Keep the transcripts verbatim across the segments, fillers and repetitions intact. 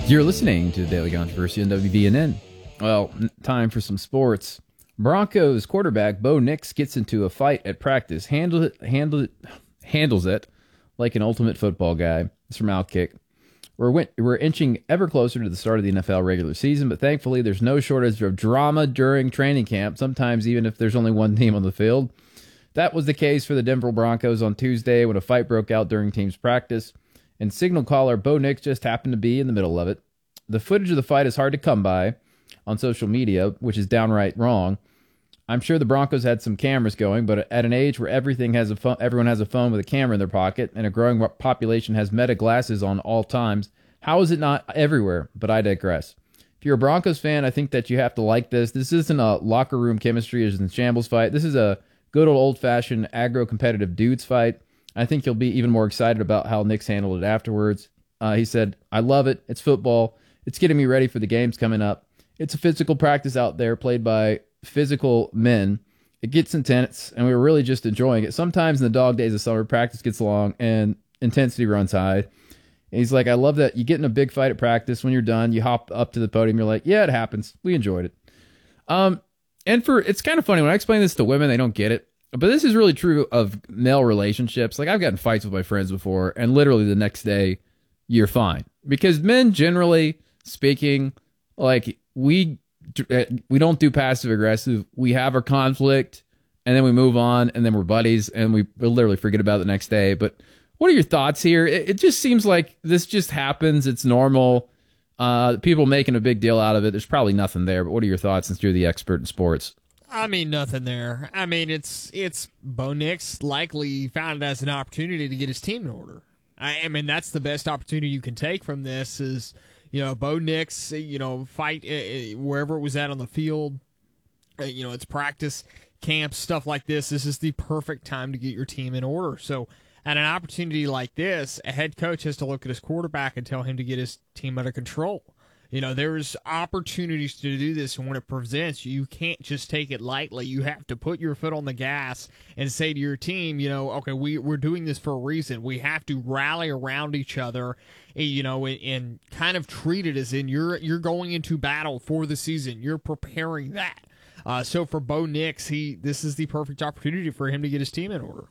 You're listening to the Daily Controversy on W V N N. Well, time for some sports. Broncos quarterback Bo Nix gets into a fight at practice. Handle it, handle it, handles it like an ultimate football guy. It's from Outkick. We're we're inching ever closer to the start of the N F L regular season, but thankfully there's no shortage of drama during training camp. Sometimes even if there's only one team on the field. That was the case for the Denver Broncos on Tuesday when a fight broke out during team's practice, and signal caller Bo Nix just happened to be in the middle of it. The footage of the fight is hard to come by on social media, which is downright wrong. I'm sure the Broncos had some cameras going, but at an age where everything has a phone, everyone has a phone with a camera in their pocket, and a growing population has Meta glasses on all times, how is it not everywhere? But I digress. If you're a Broncos fan, I think that you have to like this. This isn't a locker room chemistry as in shambles fight. This is a good old old-fashioned aggro-competitive dudes fight. I think you'll be even more excited about how Nix handled it afterwards. Uh, he said, I love it. It's football. It's getting me ready for the games coming up. It's a physical practice out there played by physical men. It gets intense, and we were really just enjoying it. Sometimes in the dog days of summer, practice gets long, and intensity runs high. And he's like, I love that you get in a big fight at practice. When you're done, you hop up to the podium. You're like, yeah, it happens. We enjoyed it. Um, and for it's kind of funny. When I explain this to women, they don't get it. But this is really true of male relationships. Like, I've gotten fights with my friends before, and literally the next day, you're fine. Because men, generally speaking, like, we we don't do passive-aggressive. We have our conflict, and then we move on, and then we're buddies, and we literally forget about it the next day. But what are your thoughts here? It, it just seems like this just happens. It's normal. Uh, people making a big deal out of it. There's probably nothing there. But what are your thoughts since you're the expert in sports? I mean, nothing there. I mean, it's it's Bo Nix likely found it as an opportunity to get his team in order. I, I mean, that's the best opportunity you can take from this is, you know, Bo Nix, you know, fight uh, wherever it was at on the field. Uh, you know, it's practice, camps, stuff like this. This is the perfect time to get your team in order. So at an opportunity like this, a head coach has to look at his quarterback and tell him to get his team under control. You know, there's opportunities to do this, and when it presents, you can't just take it lightly. You have to put your foot on the gas and say to your team, you know, okay, we, we're doing this for a reason. We have to rally around each other, you know, and, and kind of treat it as in you're you're going into battle for the season. You're preparing that. Uh, so for Bo Nix, he this is the perfect opportunity for him to get his team in order.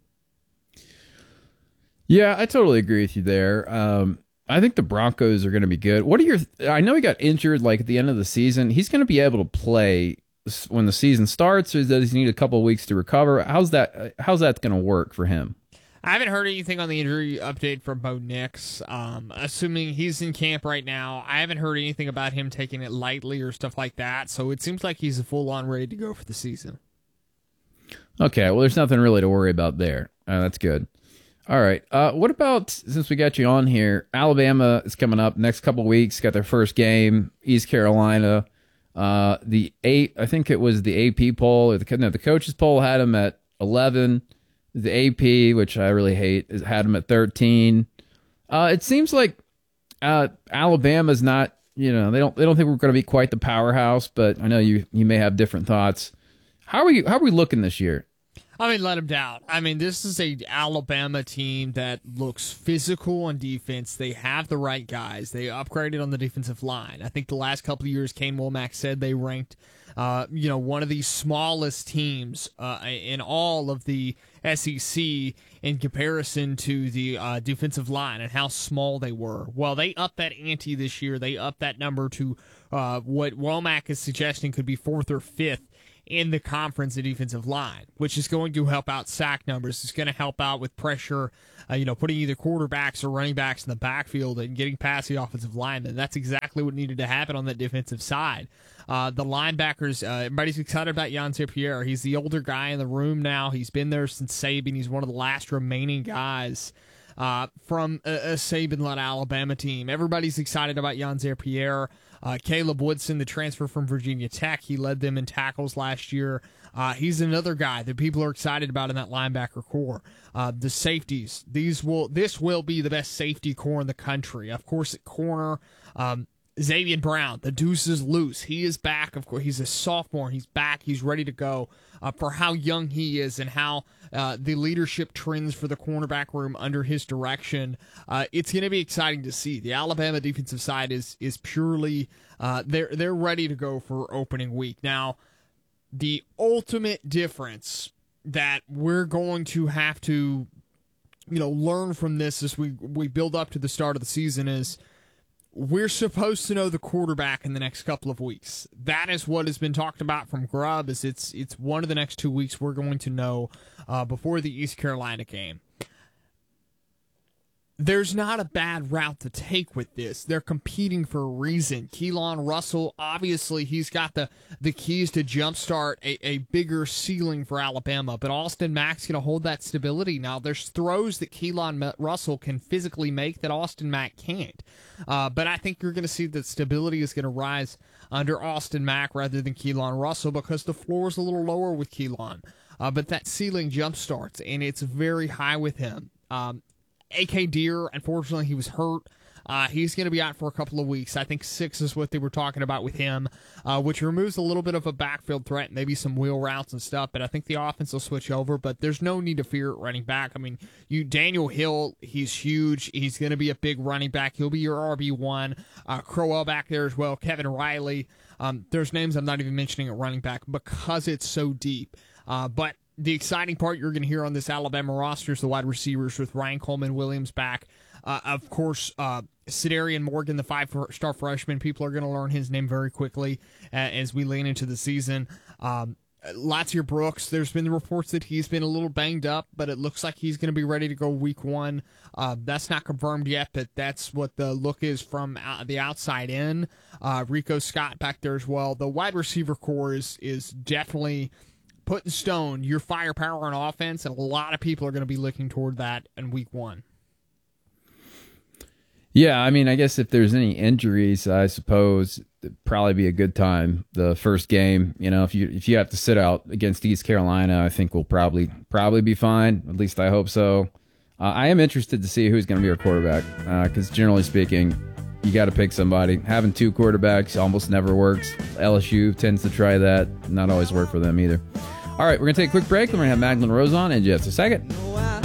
Yeah, I totally agree with you there. Um, I think the Broncos are going to be good. What are your? I know he got injured like at the end of the season. He's going to be able to play when the season starts, or does he need a couple of weeks to recover? How's that? How's that going to work for him? I haven't heard anything on the injury update from Bo Nix. Um, assuming he's in camp right now, I haven't heard anything about him taking it lightly or stuff like that. So it seems like he's full on ready to go for the season. Okay, well, there's nothing really to worry about there. Uh, that's good. All right. Uh, what about, since we got you on here, Alabama is coming up next couple of weeks, got their first game, East Carolina. Uh, the eight, I think it was the A P poll, or the, no, the coaches poll had them at eleven. The A P, which I really hate, had them at thirteen. Uh, it seems like uh, Alabama's not, you know, they don't they don't think we're going to be quite the powerhouse, but I know you you may have different thoughts. How are you? How are we looking this year? I mean, let them down. I mean, this is a Alabama team that looks physical on defense. They have the right guys. They upgraded on the defensive line. I think the last couple of years, Kane Womack said they ranked, uh, you know, one of the smallest teams uh, in all of the S E C in comparison to the uh, defensive line and how small they were. Well, they upped that ante this year. They upped that number to uh, what Womack is suggesting could be fourth or fifth in the conference in defensive line, which is going to help out sack numbers. It's going to help out with pressure, uh, you know, putting either quarterbacks or running backs in the backfield and getting past the offensive linemen. That's exactly what needed to happen on that defensive side. Uh, the linebackers, uh, everybody's excited about Jan Pierre. He's the older guy in the room now. He's been there since Saban. He's one of the last remaining guys uh, from a, a Saban-led Alabama team. Everybody's excited about Jan Pierre. Uh, Caleb Woodson, the transfer from Virginia Tech, he led them in tackles last year. Uh, he's another guy that people are excited about in that linebacker core. Uh, the safeties, these will this will be the best safety core in the country. Of course, at corner, um, Xavier Brown, the deuce is loose. He is back. Of course, he's a sophomore. He's back. He's ready to go. Uh, for how young he is and how uh, the leadership trends for the cornerback room under his direction, uh, it's going to be exciting to see. The Alabama defensive side is is purely uh, they're they're ready to go for opening week. Now, the ultimate difference that we're going to have to, you know, learn from this as we we build up to the start of the season is, we're supposed to know the quarterback in the next couple of weeks. That is what has been talked about from Grubb. Is it's it's one of the next two weeks we're going to know uh, before the East Carolina game. There's not a bad route to take with this. They're competing for a reason. Keelan Russell, obviously, he's got the, the keys to jumpstart a, a bigger ceiling for Alabama, but Austin Mack's going to hold that stability. Now, there's throws that Keelan Russell can physically make that Austin Mack can't. Uh, but I think you're going to see that stability is going to rise under Austin Mack rather than Keelan Russell because the floor is a little lower with Keelan. Uh, but that ceiling jumpstarts, and it's very high with him. Um, A K Deer, unfortunately, he was hurt. Uh, he's going to be out for a couple of weeks. I think six is what they were talking about with him, uh, which removes a little bit of a backfield threat, maybe some wheel routes and stuff, but I think the offense will switch over, but there's no need to fear at running back. I mean, you Daniel Hill, he's huge. He's going to be a big running back. He'll be your R B one. Uh, Crowell back there as well. Kevin Riley. Um, there's names I'm not even mentioning at running back because it's so deep. Uh, but the exciting part you're going to hear on this Alabama roster is the wide receivers with Ryan Coleman Williams back. Uh, of course, uh, Cedarian Morgan, the five-star freshman, people are going to learn his name very quickly uh, as we lean into the season. Um, Latier Brooks, there's been reports that he's been a little banged up, but it looks like he's going to be ready to go week one. Uh, that's not confirmed yet, but that's what the look is from out, the outside in. Uh, Rico Scott back there as well. The wide receiver core is is definitely put in stone, your firepower on offense, and a lot of people are going to be looking toward that in week one. Yeah, I mean, I guess if there's any injuries, I suppose it'd probably be a good time. The first game, you know, if you if you have to sit out against East Carolina, I think we'll probably probably be fine. At least I hope so. Uh, I am interested to see who's going to be our quarterback because uh, generally speaking, you got to pick somebody. Having two quarterbacks almost never works. L S U tends to try that. Not always work for them either. All right, we're going to take a quick break. We're going to have Magdalene Rose on in just a second.